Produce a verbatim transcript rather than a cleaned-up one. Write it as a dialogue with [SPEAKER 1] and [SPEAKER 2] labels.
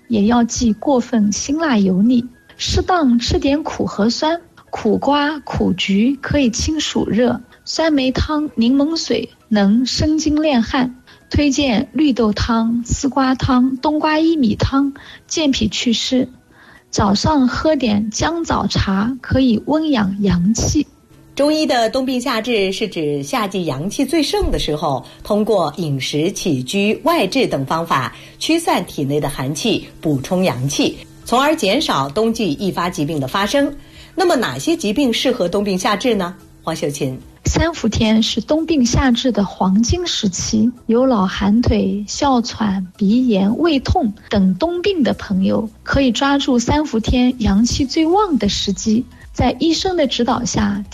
[SPEAKER 1] 也要忌过分辛辣油腻，适当吃点苦和酸。苦瓜、苦菊可以清暑热，酸梅汤、柠檬水能生津炼汗。推荐绿豆汤、丝瓜汤、冬瓜薏米汤，健脾祛湿。早上喝点姜枣茶，可以温养阳气。
[SPEAKER 2] 中医的冬病夏治是指夏季阳气最盛的时候，通过饮食、起居、外治等方法驱散体内的寒气，补充阳气，从而减少冬季易发疾病的发生。那么哪些疾病适合冬病夏治呢？黄秀琴，
[SPEAKER 1] 三伏天是冬病夏治的黄金时期，有老寒腿、哮喘、鼻炎、胃痛等冬病的朋友，可以抓住三伏天阳气最旺的时机，在医生的指导下